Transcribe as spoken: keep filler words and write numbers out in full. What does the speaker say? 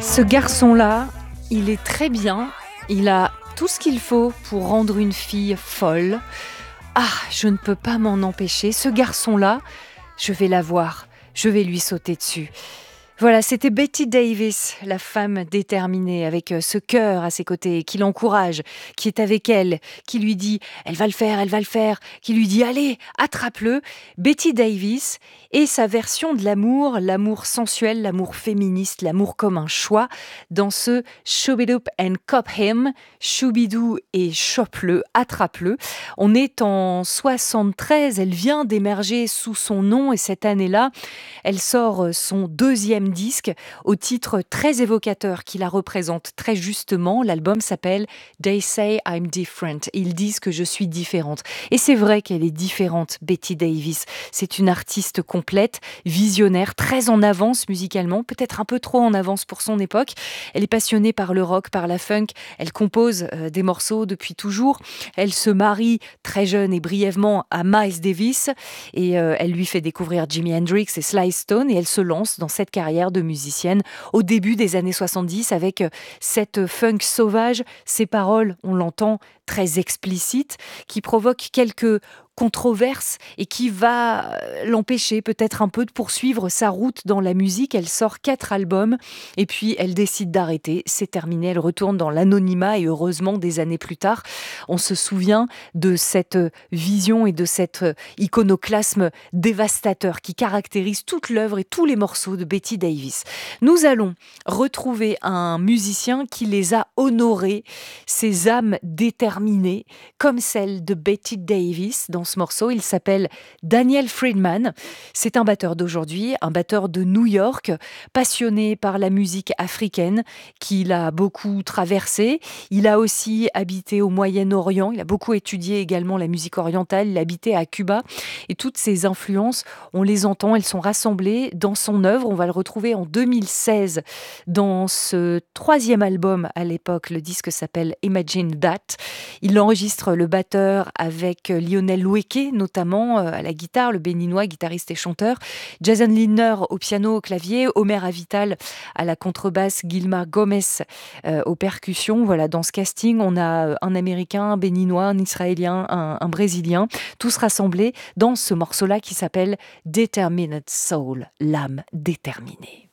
Ce garçon-là, il est très bien, il a tout ce qu'il faut pour rendre une fille folle. Ah, je ne peux pas m'en empêcher, ce garçon-là, je vais l'avoir, je vais lui sauter dessus. Voilà, c'était Betty Davis, la femme déterminée, avec euh, ce cœur à ses côtés, qui l'encourage, qui est avec elle, qui lui dit « elle va le faire, elle va le faire », qui lui dit « allez, attrape-le ». Betty Davis et sa version de l'amour, l'amour sensuel, l'amour féministe, l'amour comme un choix, dans ce « Shoobidoop and Cop Him », Choubidou et chope-le, attrape-le. On est en soixante-treize, elle vient d'émerger sous son nom et cette année-là, elle sort son deuxième disque au titre très évocateur qui la représente très justement. L'album s'appelle They Say I'm Different. Ils disent que je suis différente. Et c'est vrai qu'elle est différente, Betty Davis. C'est une artiste complète, visionnaire, très en avance musicalement, peut-être un peu trop en avance pour son époque. Elle est passionnée par le rock, par la funk. Elle compose euh, des morceaux depuis toujours. Elle se marie très jeune et brièvement à Miles Davis et euh, elle lui fait découvrir Jimi Hendrix et Sly Stone et elle se lance dans cette carrière de musicienne au début des années soixante-dix avec cette funk sauvage, ses paroles, on l'entend, très explicites, qui provoquent quelques controverses et qui va l'empêcher peut-être un peu de poursuivre sa route dans la musique. Elle sort quatre albums et puis elle décide d'arrêter. C'est terminé, elle retourne dans l'anonymat et heureusement des années plus tard, on se souvient de cette vision et de cet iconoclasme dévastateur qui caractérise toute l'œuvre et tous les morceaux de Betty Davis. Nous allons retrouver un musicien qui les a honorés, ses âmes déterminées, comme celle de Betty Davis dans ce morceau. Il s'appelle Daniel Friedman. C'est un batteur d'aujourd'hui, un batteur de New York, passionné par la musique africaine, qu'il a beaucoup traversé. Il a aussi habité au Moyen-Orient. Il a beaucoup étudié également la musique orientale. Il a habité à Cuba. Et toutes ces influences, on les entend, elles sont rassemblées dans son œuvre. On va le retrouver en deux mille seize dans ce troisième album à l'époque. Le disque s'appelle Imagine That. Il enregistre le batteur avec Lionel Loueke, notamment à la guitare, le béninois, guitariste et chanteur. Jason Lindner au piano, au clavier. Omer Avital à la contrebasse. Gilmar Gomez euh, aux percussions. Voilà, dans ce casting, on a un Américain, un Béninois, un Israélien, un, un Brésilien, tous rassemblés dans ce morceau-là qui s'appelle Determined Soul, l'âme déterminée.